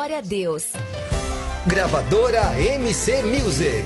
Glória a Deus. Gravadora MC Music.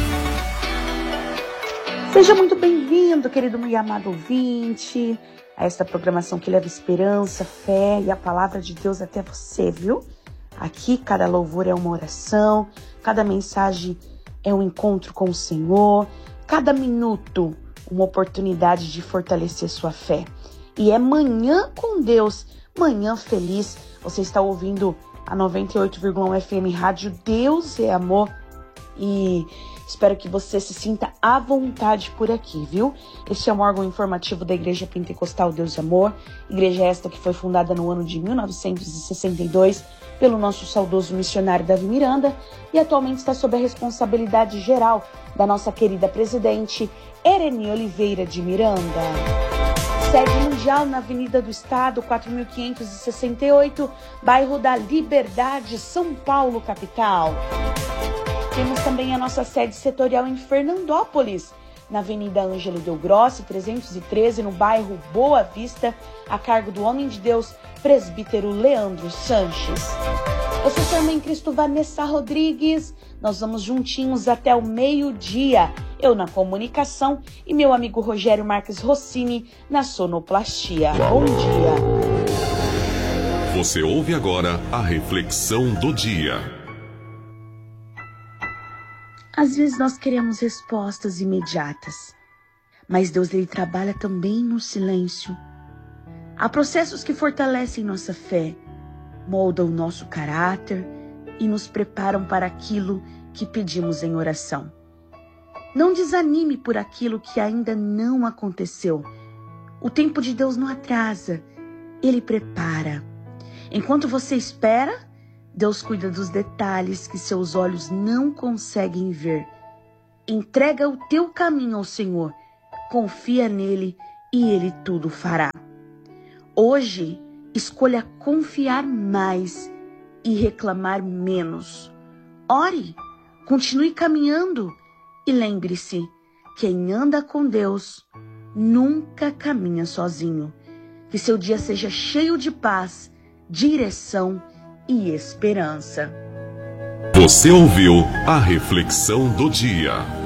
Seja muito bem-vindo, querido e amado ouvinte, a esta programação que leva esperança, fé e a palavra de Deus até você, viu? Aqui, cada louvor é uma oração, cada mensagem é um encontro com o Senhor, cada minuto uma oportunidade de fortalecer sua fé. E é Manhã com Deus, manhã feliz. Você está ouvindo a 98,1 FM Rádio Deus é Amor e espero que você se sinta à vontade por aqui, viu? Este é um órgão informativo da Igreja Pentecostal Deus é Amor, igreja esta que foi fundada no ano de 1962 pelo nosso saudoso missionário Davi Miranda e atualmente está sob a responsabilidade geral da nossa querida presidente Ereni Oliveira de Miranda. Sede mundial na Avenida do Estado, 4568, bairro da Liberdade, São Paulo, capital. Temos também a nossa sede setorial em Fernandópolis, na Avenida Ângelo Del Grossi, 313, no bairro Boa Vista, a cargo do homem de Deus, presbítero Leandro Sanches. Eu sou sua irmã em Cristo, Vanessa Rodrigues. Nós vamos juntinhos até o meio-dia. Eu na comunicação e meu amigo Rogério Marques Rossini na sonoplastia. Bom dia. Você ouve agora a reflexão do dia. Às vezes nós queremos respostas imediatas, mas Deus ele trabalha também no silêncio. Há processos que fortalecem nossa fé, moldam o nosso caráter e nos preparam para aquilo que pedimos em oração. Não desanime por aquilo que ainda não aconteceu. O tempo de Deus não atrasa, Ele prepara. Enquanto você espera, Deus cuida dos detalhes que seus olhos não conseguem ver. Entrega o teu caminho ao Senhor, confia nele e Ele tudo fará. Hoje, escolha confiar mais e reclamar menos. Ore, continue caminhando e lembre-se, quem anda com Deus nunca caminha sozinho. Que seu dia seja cheio de paz, direção e esperança. Você ouviu a reflexão do dia.